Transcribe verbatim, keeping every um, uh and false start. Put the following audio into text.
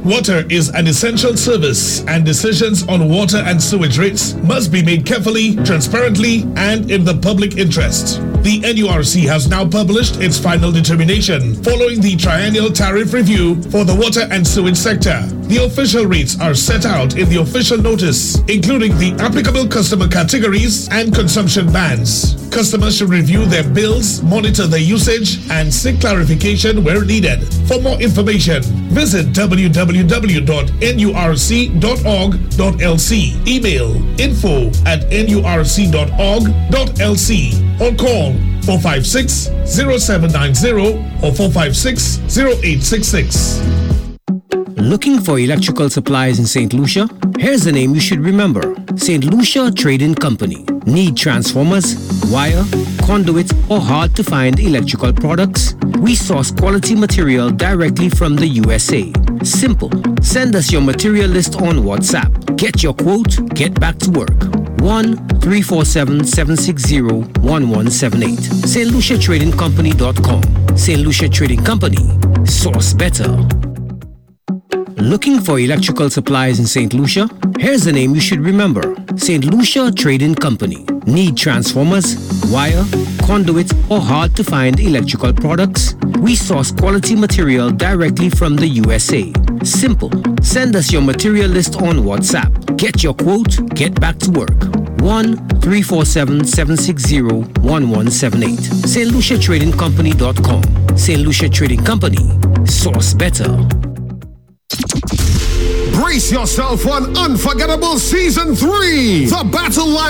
Water is an essential service, and decisions on water and sewage rates must be made carefully, transparently, and in the public interest. The N U R C has now published its final determination following the triennial tariff review for the water and sewage sector. The official rates are set out in the official notice, including the applicable customer categories and consumption bands. Customers should review their bills, monitor their usage, and seek clarification where needed. For more information, visit w w w dot n u r c dot org dot l c, email info at n u r c dot org dot l c, or call four five six, zero seven nine zero or four five six, zero eight six six. Looking for electrical supplies in Saint Lucia? Here's the name you should remember. Saint Lucia Trading Company. Need transformers, wire, conduit, or hard-to-find electrical products? We source quality material directly from the U S A. Simple. Send us your material list on WhatsApp. Get your quote, get back to work. one three four seven, seven six zero, one one seven eight. S T Lucia Trading Company dot com. Saint Lucia Trading Company. Source better. Looking for electrical supplies in Saint Lucia? Here's the name you should remember. Saint Lucia Trading Company. Need transformers, wire, conduit, or hard-to-find electrical products? We source quality material directly from the U S A. Simple. Send us your material list on WhatsApp. Get your quote, get back to work. one three four seven, seven six zero, one one seven eight. S T Lucia Trading Company dot com. Saint Lucia Trading Company. Source better. Brace yourself for an unforgettable season three. The Battle Line